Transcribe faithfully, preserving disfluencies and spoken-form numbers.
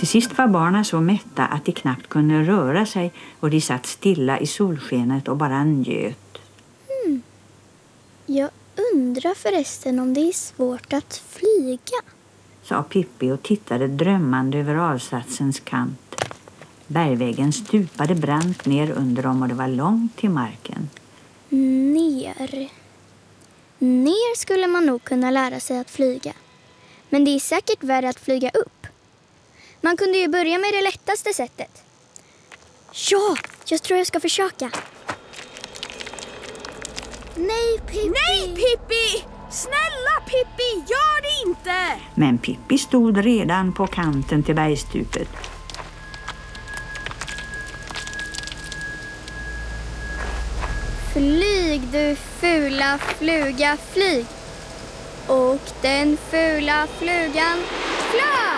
Till sist var barnen så mätta att de knappt kunde röra sig och de satt stilla i solskenet och bara njöt. Hmm. Jag undrar förresten om det är svårt att flyga, sa Pippi och tittade drömmande över avsatsens kant. Bergväggen stupade brant ner under dem och det var långt till marken. Ner. Ner skulle man nog kunna lära sig att flyga. Men det är säkert värre att flyga upp. Man kunde ju börja med det lättaste sättet. Ja, jag tror jag ska försöka. Nej, Pippi! Nej, Pippi! Snälla, Pippi, gör det inte! Men Pippi stod redan på kanten till bergstupet. Flyg, du fula fluga, flyg. Och den fula flugan flög!